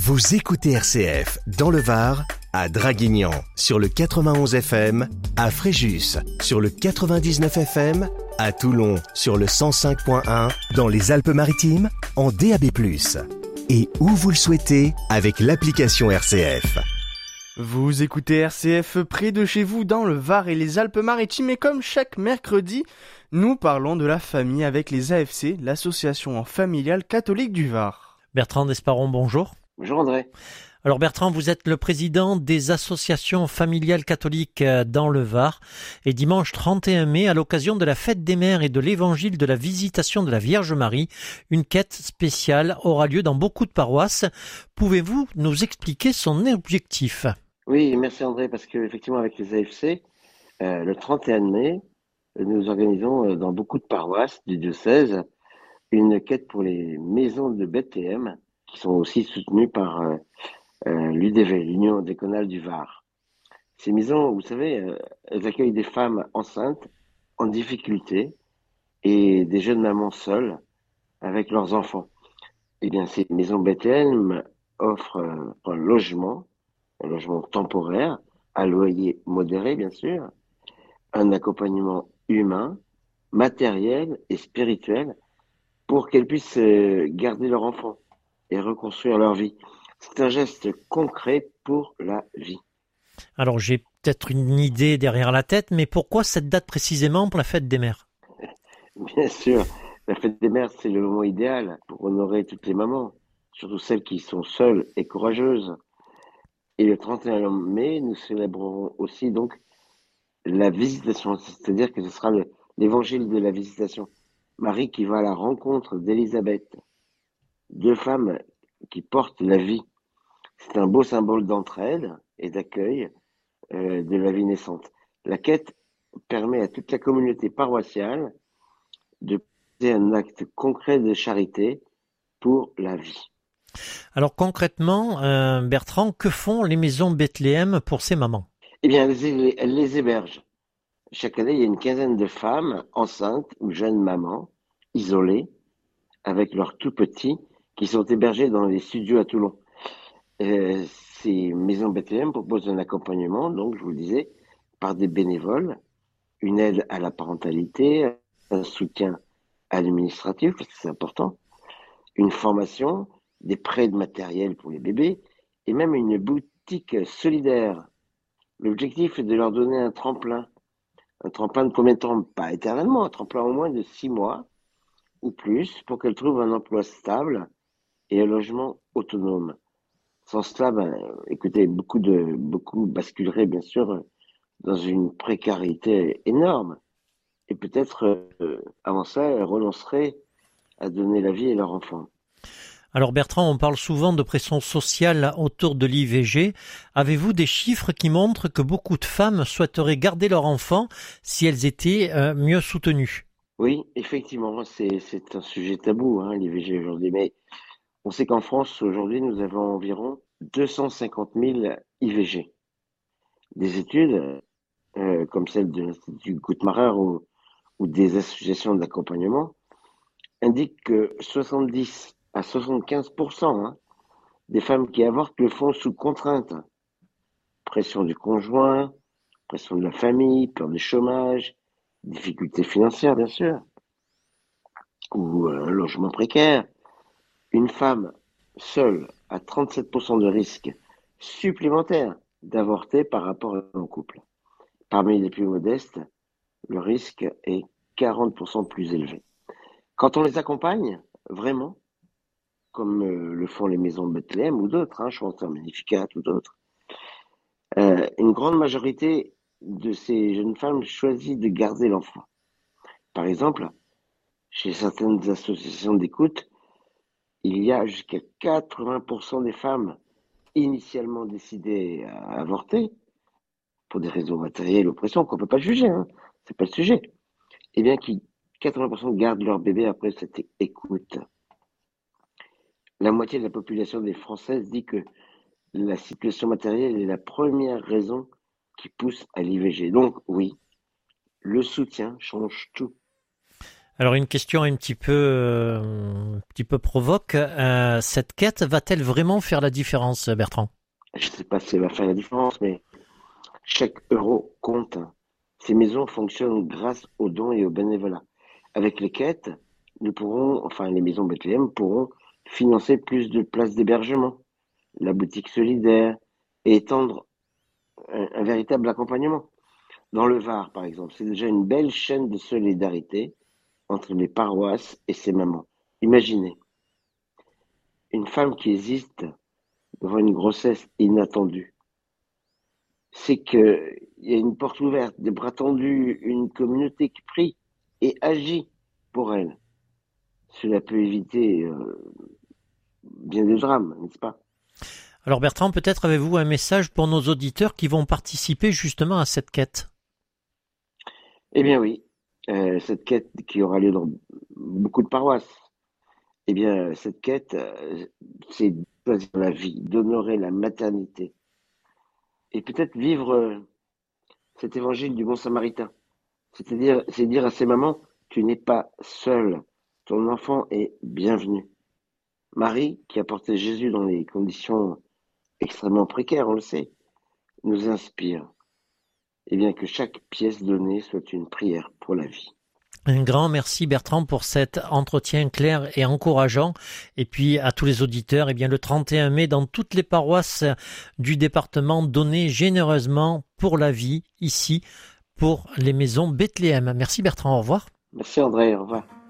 Vous écoutez RCF dans le Var, à Draguignan sur le 91 FM, à Fréjus sur le 99 FM, à Toulon sur le 105.1, dans les Alpes-Maritimes en DAB+. Et où vous le souhaitez avec l'application RCF. Vous écoutez RCF près de chez vous dans le Var et les Alpes-Maritimes, et comme chaque mercredi, nous parlons de la famille avec les AFC, l'association familiale catholique du Var. Bertrand Desparon, bonjour. Bonjour André. Alors Bertrand, vous êtes le président des associations familiales catholiques dans le Var, et dimanche 31 mai, à l'occasion de la fête des mères et de l'évangile de la visitation de la Vierge Marie, une quête spéciale aura lieu dans beaucoup de paroisses. Pouvez-vous nous expliquer son objectif ? Oui, merci André, parce qu'effectivement avec les AFC, le 31 mai, nous organisons dans beaucoup de paroisses du diocèse une quête pour les maisons de Bethléem, qui sont aussi soutenues par l'UDV, l'Union déconale du Var. Ces maisons, vous savez, elles accueillent des femmes enceintes, en difficulté, et des jeunes mamans seules avec leurs enfants. Eh bien, ces maisons Bethléem offrent un logement temporaire, à loyer modéré, bien sûr, un accompagnement humain, matériel et spirituel pour qu'elles puissent garder leur enfant et reconstruire leur vie. C'est un geste concret pour la vie. Alors j'ai peut-être une idée derrière la tête, mais pourquoi cette date précisément pour la fête des mères ? Bien sûr, la fête des mères, c'est le moment idéal pour honorer toutes les mamans, surtout celles qui sont seules et courageuses. Et le 31 mai, nous célébrerons aussi donc la visitation, c'est-à-dire que ce sera l'évangile de la visitation. Marie qui va à la rencontre d'Élisabeth, deux femmes qui portent la vie. C'est un beau symbole d'entraide et d'accueil de la vie naissante. La quête permet à toute la communauté paroissiale de poser un acte concret de charité pour la vie. Alors concrètement, Bertrand, que font les maisons Bethléem pour ces mamans ? Eh bien, elles les hébergent. Chaque année, il y a une quinzaine de femmes enceintes ou jeunes mamans, isolées, avec leurs tout petits, qui sont hébergés dans les studios à Toulon. Ces maisons Bethléem proposent un accompagnement, donc je vous le disais, par des bénévoles, une aide à la parentalité, un soutien administratif, parce que c'est important, une formation, des prêts de matériel pour les bébés, et même une boutique solidaire. L'objectif est de leur donner un tremplin de combien de temps? Pas éternellement, un tremplin au moins de 6 mois ou plus, pour qu'elles trouvent un emploi stable et un logement autonome. Sans cela, écoutez, beaucoup basculeraient bien sûr dans une précarité énorme. Et peut-être, avant ça, elles renonceraient à donner la vie à leur enfant. Alors Bertrand, on parle souvent de pression sociale autour de l'IVG. Avez-vous des chiffres qui montrent que beaucoup de femmes souhaiteraient garder leur enfant si elles étaient mieux soutenues ? Oui, effectivement, c'est un sujet tabou, l'IVG aujourd'hui. Mais on sait qu'en France, aujourd'hui, nous avons environ 250 000 IVG. Des études, comme celle de l'Institut Guttmacher ou des associations d'accompagnement, indiquent que 70 à 75% des femmes qui avortent le font sous contrainte. Pression du conjoint, pression de la famille, peur du chômage, difficultés financières, bien sûr, ou un logement précaire. Une femme seule a 37% de risque supplémentaire d'avorter par rapport à un couple. Parmi les plus modestes, le risque est 40% plus élevé. Quand on les accompagne, vraiment, comme le font les maisons de Bethléem ou d'autres, je pense à Magnificat ou d'autres, une grande majorité de ces jeunes femmes choisissent de garder l'enfant. Par exemple, chez certaines associations d'écoute, il y a jusqu'à 80% des femmes initialement décidées à avorter, pour des raisons matérielles ou pression qu'on ne peut pas juger, c'est pas le sujet, et bien qui 80% gardent leur bébé après cette écoute. La moitié de la population des Françaises dit que la situation matérielle est la première raison qui pousse à l'IVG. Donc oui, le soutien change tout. Alors une question un petit peu provoque. Cette quête va-t-elle vraiment faire la différence, Bertrand? Je ne sais pas si elle va faire la différence, mais chaque euro compte. Ces maisons fonctionnent grâce aux dons et au bénévolat. Avec les quêtes, les maisons Bethléem pourront financer plus de places d'hébergement, la boutique solidaire et étendre un véritable accompagnement. Dans le Var, par exemple, c'est déjà une belle chaîne de solidarité entre les paroisses et ses mamans. Imaginez, une femme qui hésite devant une grossesse inattendue. C'est qu'il y a une porte ouverte, des bras tendus, une communauté qui prie et agit pour elle. Cela peut éviter bien des drames, n'est-ce pas? Alors Bertrand, peut-être avez-vous un message pour nos auditeurs qui vont participer justement à cette quête? Eh bien oui, cette quête qui aura lieu dans beaucoup de paroisses, eh bien cette quête, c'est de choisir la vie, d'honorer la maternité et peut-être vivre cet évangile du bon samaritain. C'est dire à ces mamans, tu n'es pas seule, ton enfant est bienvenu. Marie, qui a porté Jésus dans des conditions extrêmement précaires, on le sait, nous inspire. Et bien que chaque pièce donnée soit une prière pour la vie. Un grand merci Bertrand pour cet entretien clair et encourageant. Et puis à tous les auditeurs, eh bien le 31 mai, dans toutes les paroisses du département, donnez généreusement pour la vie, ici, pour les maisons Bethléem. Merci Bertrand, au revoir. Merci André, au revoir.